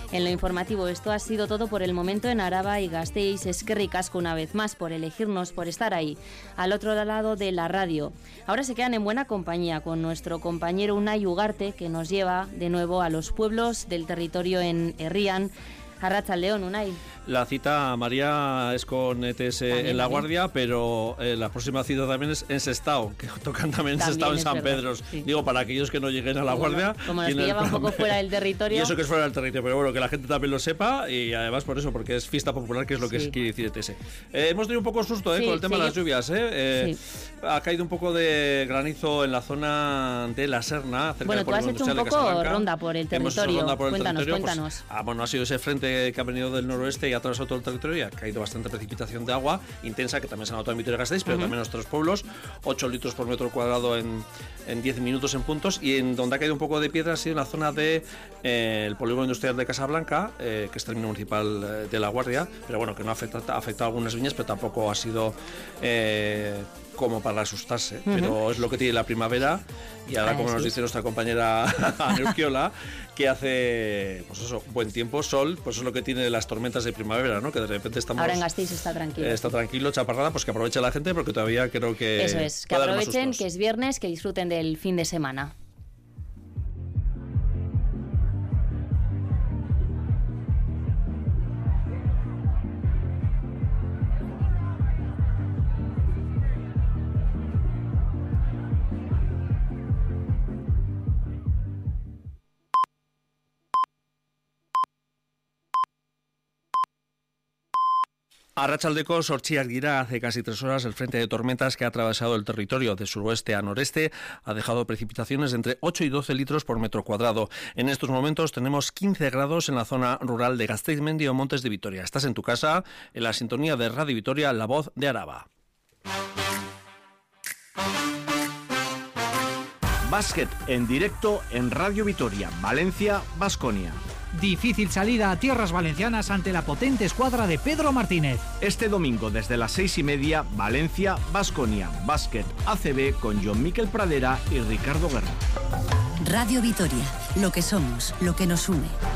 En lo informativo, esto ha sido todo por el momento en Araba y Gasteiz. Eskerrik asko una vez más por elegirnos, por estar ahí, al otro lado de la radio. Ahora se quedan en buena compañía con nuestro compañero Unai Ugarte, que nos lleva de nuevo a los pueblos del territorio en Herrian. Arratsaldeon, Unai. La cita, María, es con ETS también, en La Guardia, pero la próxima cita también es en Sestao, que tocan también en Sestao, en San Pedro. Sí. Digo, para aquellos que no lleguen a La Guardia. Como nos lleva un poco fuera del territorio. Y eso que es fuera del territorio, pero bueno, que la gente también lo sepa, y además por eso, porque es fiesta popular, que es lo que quiere decir ETS. Hemos tenido un poco de susto con el tema de las lluvias. Ha caído un poco de granizo en la zona de La Serna, cerca bueno, del polígono industrial de Casablanca. Bueno, tú has hecho un poco ronda por el territorio. Cuéntanos. Pues, bueno, ha sido ese frente que ha venido del noroeste y ha atravesado todo el territorio y ha caído bastante precipitación de agua intensa, que también se ha notado en Vitoria-Gasteiz, pero también en nuestros pueblos, 8 litros por metro cuadrado en 10 minutos en puntos, y en donde ha caído un poco de piedra ha sido en la zona de el polígono industrial de Casablanca, que es término municipal de La Guardia, pero bueno, que no ha afectado a algunas viñas, pero tampoco ha sido como para asustarse, pero es lo que tiene la primavera. Y ahora, como nos dice nuestra compañera Anurquiola, que hace, pues eso, buen tiempo, sol, pues eso es lo que tiene las tormentas de primavera, ¿no? Que de repente estamos... Ahora en Gasteiz está tranquilo. Está tranquilo, chaparrada, pues que aproveche la gente, porque todavía creo que... Eso es, que aprovechen, que es viernes, que disfruten del fin de semana. Arratsaldeko 8 gira, hace casi 3 horas, el frente de tormentas que ha atravesado el territorio de suroeste a noreste ha dejado precipitaciones de entre 8 y 12 litros por metro cuadrado. En estos momentos tenemos 15 grados en la zona rural de Gasteiz-Mendi o Montes de Vitoria. Estás en tu casa, en la sintonía de Radio Vitoria, la voz de Araba. Básquet en directo en Radio Vitoria, Valencia, Baskonia. Difícil salida a tierras valencianas ante la potente escuadra de Pedro Martínez. Este domingo desde las 6:30, Valencia, Baskonia, Básquet ACB con John Miquel Pradera y Ricardo Guerra. Radio Vitoria, lo que somos, lo que nos une.